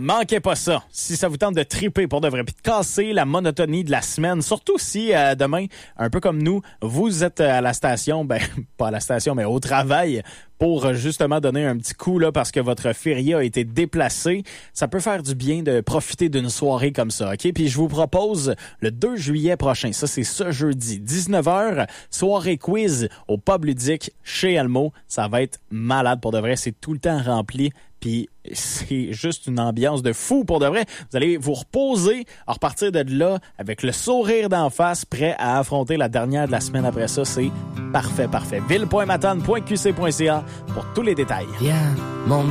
Manquez pas ça. Si ça vous tente de triper pour de vrai, puis de casser la monotonie de la semaine, surtout si demain, un peu comme nous, vous êtes à la station, pas à la station, mais au travail, pour justement donner un petit coup là parce que votre férié a été déplacé. Ça peut faire du bien de profiter d'une soirée comme ça, OK? Puis je vous propose le 2 juillet prochain, ça c'est ce jeudi, 19h, soirée quiz au Pub Ludique chez Elmo. Ça va être malade pour de vrai, c'est tout le temps rempli. Puis c'est juste une ambiance de fou pour de vrai. Vous allez vous reposer, à repartir de là avec le sourire d'en face, prêt à affronter la dernière de la semaine après ça. C'est parfait. Ville.matane.qc.ca pour tous les détails. Viens, mon